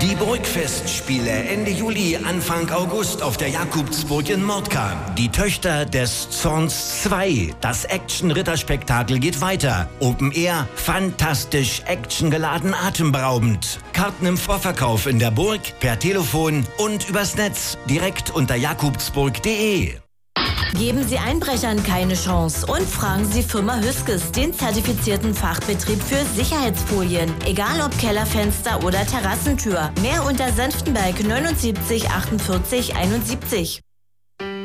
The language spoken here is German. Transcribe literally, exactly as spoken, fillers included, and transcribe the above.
Die Burgfestspiele Ende Juli, Anfang August auf der Jakobsburg in Mordka. Die Töchter des Zorns zwei. Das Action-Ritterspektakel geht weiter. Open Air, fantastisch, actiongeladen, atemberaubend. Karten im Vorverkauf in der Burg, per Telefon und übers Netz. Direkt unter jakobsburg punkt de. Geben Sie Einbrechern keine Chance und fragen Sie Firma Hüskes, den zertifizierten Fachbetrieb für Sicherheitsfolien. Egal ob Kellerfenster oder Terrassentür. Mehr unter Senftenberg neunundsiebzig achtundvierzig einundsiebzig.